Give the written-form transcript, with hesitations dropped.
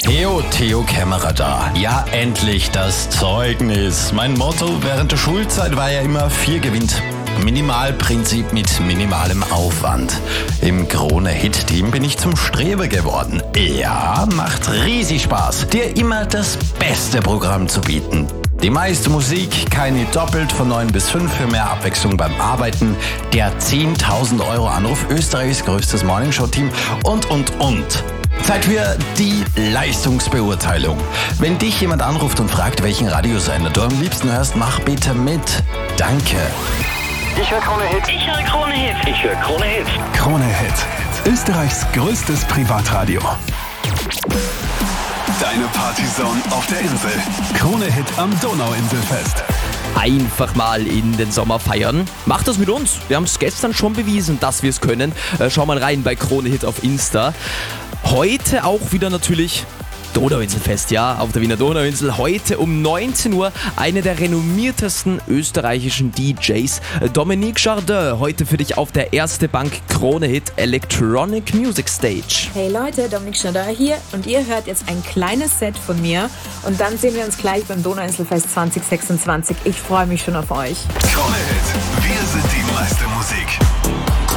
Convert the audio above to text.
Theo Kämmerer da. Ja, endlich das Zeugnis. Mein Motto während der Schulzeit war ja immer 4 gewinnt. Minimalprinzip mit minimalem Aufwand. Im Krone-Hit-Team bin ich zum Streber geworden. Ja, macht riesig Spaß, dir immer das beste Programm zu bieten. Die meiste Musik, keine doppelt von 9 bis 5 für mehr Abwechslung beim Arbeiten, der 10.000 Euro Anruf, Österreichs größtes Morningshow-Team und. Zeit für die Leistungsbeurteilung. Wenn dich jemand anruft und fragt, welchen Radiosender du am liebsten hörst, mach bitte mit. Danke. Ich höre Krone Hit. Ich höre Krone Hit. Ich höre Krone Hit. Krone Hit. Österreichs größtes Privatradio. Deine Partyzone auf der Insel. Krone Hit am Donauinselfest. Einfach mal in den Sommer feiern. Macht das mit uns. Wir haben es gestern schon bewiesen, dass wir es können. Schau mal rein bei Krone Hit auf Insta. Heute auch wieder natürlich Donauinselfest, ja, auf der Wiener Donauinsel. Heute um 19 Uhr eine der renommiertesten österreichischen DJs, Dominique Jardin, heute für dich auf der Erste Bank Krone Hit Electronic Music Stage. Hey Leute, Dominique Jardin hier und ihr hört jetzt ein kleines Set von mir und dann sehen wir uns gleich beim Donauinselfest 2026. Ich freue mich schon auf euch. Krone Hit. Wir sind die meiste Musik.